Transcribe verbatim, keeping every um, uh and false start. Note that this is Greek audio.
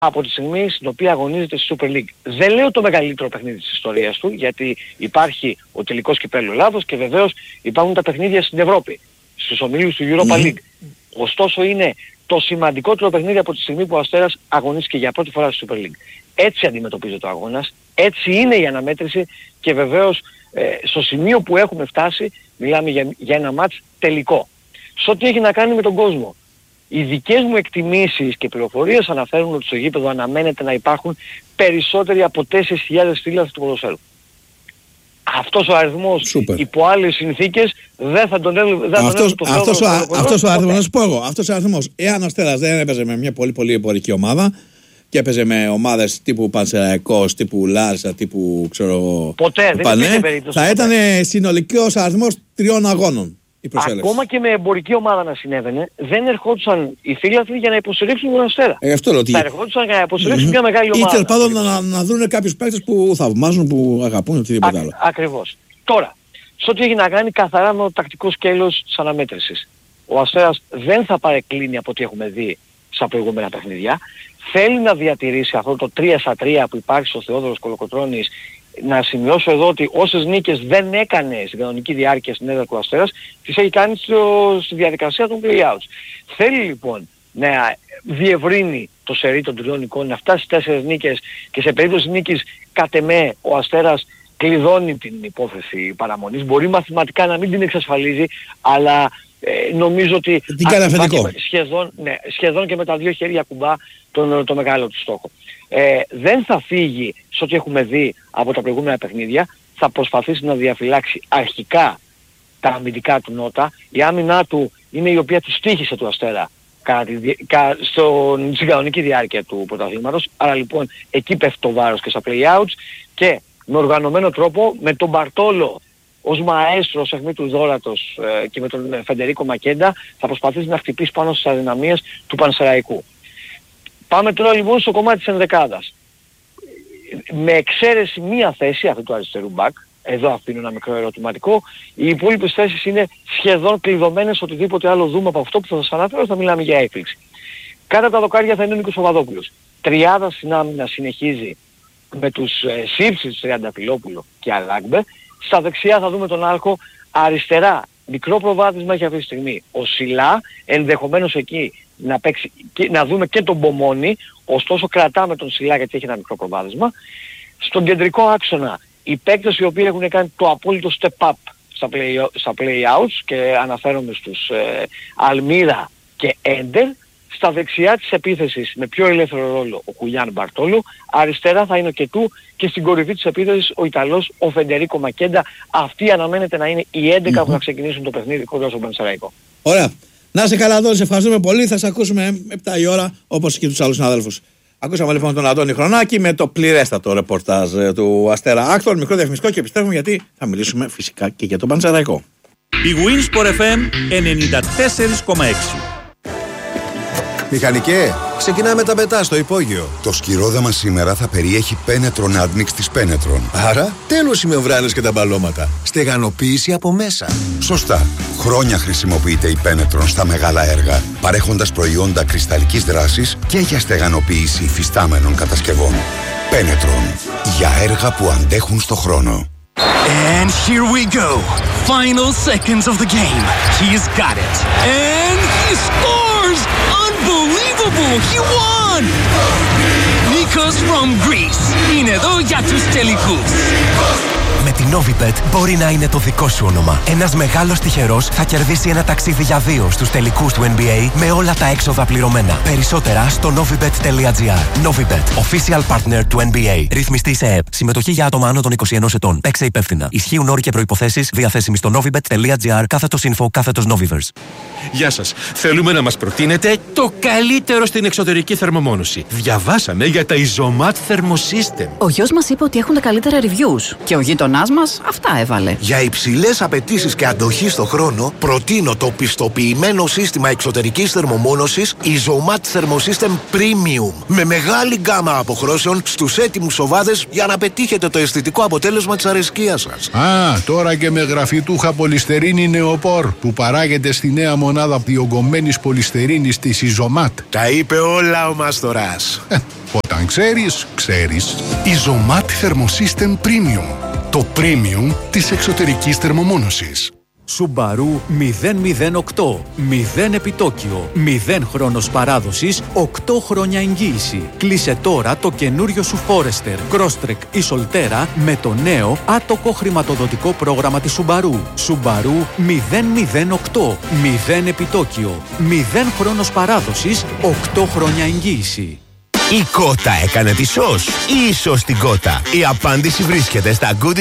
από τη στιγμή στην οποία αγωνίζεται στη Super League. Δεν λέω το μεγαλύτερο παιχνίδι της ιστορίας του, γιατί υπάρχει ο τελικός κυπέλλου Ελλάδος και βεβαίως υπάρχουν τα παιχνίδια στην Ευρώπη, στους ομίλους του Europa League. Mm. Ωστόσο είναι το σημαντικότερο παιχνίδι από τη στιγμή που ο Αστέρας αγωνίστηκε για πρώτη φορά στη Super League. Έτσι αντιμετωπίζεται ο αγώνας, έτσι είναι η αναμέτρηση και βεβαίως ε, στο σημείο που έχουμε φτάσει μιλάμε για, για ένα μάτς τελικό. Σε ό,τι έχει να κάνει με τον κόσμο. Οι δικές μου εκτιμήσεις και πληροφορίες αναφέρουν ότι στο γήπεδο αναμένεται να υπάρχουν περισσότεροι από τέσσερις χιλιάδες φίλαθλοι του ποδοσφαίρου. Αυτός ο αριθμός Super. Υπό άλλες συνθήκες δεν θα τον έλαβε αυτός, το αυτός, αυτός, αυτός ο αριθμός, να σου πω εγώ, αυτός ο αριθμός, εάν ο Αστέρας δεν έπαιζε με μια πολύ πολύ εμπορική ομάδα και έπαιζε με ομάδες τύπου Πανσεραϊκός, τύπου Λάρσα, τύπου ξέρω ποτέ, Πανέ, δεν περίπτωση, θα ήταν συνολικός αριθμός τριών αγώνων. Ακόμα και με εμπορική ομάδα να συνέβαινε, δεν ερχόντουσαν οι φίλαθλοι για να υποστηρίξουν τον Αστέρα. Ε, αυτό λέω, θα ερχόντουσαν για να υποστηρίξουν mm-hmm. μια μεγάλη ομάδα. Ή τέλος πάντων να, να δουν κάποιους παίκτες που θαυμάζουν, που αγαπούν, οτιδήποτε άλλο. Ακριβώς. Τώρα, σε ό,τι έχει να κάνει καθαρά με το τακτικό σκέλος της αναμέτρησης. Ο Αστέρας δεν θα παρεκκλίνει από ό,τι έχουμε δει στα προηγούμενα παιχνίδια. Θέλει να διατηρήσει αυτό το τρία στα τρία που υπάρχει στο Θεόδωρος Κολοκοτρώνης. Να σημειώσω εδώ ότι όσες νίκες δεν έκανε στην κανονική διάρκεια στην έδρα του Αστέρας, τις έχει κάνει στο, στη διαδικασία των play-outs. Θέλει λοιπόν να διευρύνει το σερί των τριών νικών, να φτάσει στις τέσσερις νίκες και σε περίπτωση νίκης κατ' εμέ ο Αστέρας κλειδώνει την υπόθεση παραμονής. Μπορεί μαθηματικά να μην την εξασφαλίζει, αλλά ε, νομίζω ότι σχεδόν, ναι, σχεδόν και με τα δύο χέρια κουμπά τον, το μεγάλο του στόχο. Ε, δεν θα φύγει σε ό,τι έχουμε δει από τα προηγούμενα παιχνίδια, θα προσπαθήσει να διαφυλάξει αρχικά τα αμυντικά του νότα. Η άμυνά του είναι η οποία του στοίχησε του Αστέρα στην κανονική διάρκεια του πρωταθλήματος, άρα λοιπόν εκεί πέφτει το βάρος και στα play-outs και με οργανωμένο τρόπο με τον Μπαρτόλο ως μαέστρο ως αιχμή του δώρατος ε, και με τον Φεντερίκο Μακέντα θα προσπαθήσει να χτυπήσει πάνω στις αδυναμίες του Πανσεραϊκού. Πάμε τώρα λοιπόν στο κομμάτι της ενδεκάδας. Με εξαίρεση μία θέση αυτή του αριστερού μπακ, εδώ αφήνω ένα μικρό ερωτηματικό, οι υπόλοιπες θέσεις είναι σχεδόν κλειδωμένες, οτιδήποτε άλλο δούμε από αυτό που θα σας αναφέρω θα μιλάμε για έκπληξη. Κάτω τα δοκάρια θα είναι ο Νίκος Παπαδόπουλος. Τριάδα στην άμυνα συνεχίζει με τους ε, Σύψης, Τριανταφυλόπουλο και Αλάγκμπε. Στα δεξιά θα δούμε τον Άλκο, αριστερά μικρό προβάδισμα έχει αυτή τη στιγμή ο Σιλά, ενδεχομένως εκεί να, παίξει, να δούμε και τον Μπομόνι, ωστόσο κρατάμε τον Σιλά γιατί έχει ένα μικρό προβάδισμα. Στον κεντρικό άξονα οι παίκτες οι οποίοι έχουν κάνει το απόλυτο step up στα, play, στα play-outs και αναφέρομαι στους ε, Αλμύρα και Έντερ. Στα δεξιά της επίθεσης με πιο ελεύθερο ρόλο ο Κουλιάν Μπαρτόλο, αριστερά θα είναι ο Κετού και στην κορυφή της επίθεσης ο Ιταλός ο Φεντερίκο Μακέντα. Αυτοί αναμένεται να είναι οι έντεκα mm-hmm. που θα ξεκινήσουν το παιχνίδι κοντά στον Πανσεραϊκό. Ωραία. Να είσαι καλά εδώ, σε ευχαριστούμε πολύ. Θα σε ακούσουμε επτά η ώρα όπως και τους άλλους συναδέλφους. Ακούσαμε λοιπόν τον Αντώνη Χρονάκη με το πληρέστατο ρεπορτάζ του Αστέρα Άκτορ. Μικρό διαφημιστικό και επιστρέφουμε γιατί θα μιλήσουμε φυσικά και για τον Πανσεραϊκό. Η Winsport εφ εμ ενενήντα τέσσερα κόμμα έξι. Μηχανικέ, ξεκινάμε τα πετά στο υπόγειο. Το σκυρόδεμα σήμερα θα περιέχει Πένετρον Admix της Πένετρον. Άρα, τέλος οι μεμβράνες και τα μπαλώματα. Στεγανοποίηση από μέσα. Σωστά. Χρόνια χρησιμοποιείται η Πένετρον στα μεγάλα έργα, παρέχοντας προϊόντα κρυσταλλικής δράσης και για στεγανοποίηση υφιστάμενων κατασκευών. Πένετρον. Για έργα που αντέχουν στο χρόνο. And here we go. Final seconds of the game. He's got it. And he scores! Unbelievable! He won! Nikos from Greece. Είναι εδώ για τους τελικούς. Με την Novibet μπορεί να είναι το δικό σου όνομα. Ένας μεγάλος τυχερός θα κερδίσει ένα ταξίδι για δύο στους τελικούς του N B A με όλα τα έξοδα πληρωμένα. Περισσότερα στο novibet τελεία gr. Novibet, official partner του N B A. Ρυθμιστή σε ΕΕΠ. Συμμετοχή για άτομα άνω των είκοσι ενός ετών. Παίξε υπεύθυνα. Ισχύουν όροι και προϋποθέσεις διαθέσιμοι στο novibet τελεία gr κάθετος info κάθετος novivers. Γεια σας. Θέλουμε να μας προτείνετε το καλύτερο στην εξωτερική θερμομόνωση. Διαβάσαμε για τα Isomat Thermosystem. System. Ο γιος μας είπε ότι έχουν τα καλύτερα reviews και ο γείτονάς μας αυτά έβαλε. Για υψηλές απαιτήσεις και αντοχή στο χρόνο, προτείνω το πιστοποιημένο σύστημα εξωτερικής θερμομόνωσης Isomat Thermosystem Premium. Με μεγάλη γκάμα αποχρώσεων στους έτοιμους σοβάδες για να πετύχετε το αισθητικό αποτέλεσμα της αρεσκίας σας. Α, τώρα και με γραφιτούχα πολυστερίνη νεοπόρ που παράγεται στη νέα μονάδα διογκωμένης πολυστερίνης της Isomat. Τα είπε όλα ο Μάστορας. Όταν ξέρεις, ξέρεις. Isomat Thermosystem Premium. Το premium της εξωτερικής θερμομόνωσης. Subaru μηδέν μηδέν οκτώ. μηδέν επιτόκιο. μηδέν χρόνος παράδοσης. οκτώ χρόνια εγγύηση. Κλείσε τώρα το καινούριο σου Forester, Crosstrek ή Solterra με το νέο άτοκο χρηματοδοτικό πρόγραμμα της Subaru. Subaru μηδέν μηδέν οκτώ. μηδέν επιτόκιο. μηδέν χρόνος παράδοσης. οκτώ χρόνια εγγύηση. Η κότα έκανε τη σως ή η σως την κότα. Η απάντηση βρίσκεται στα Goodies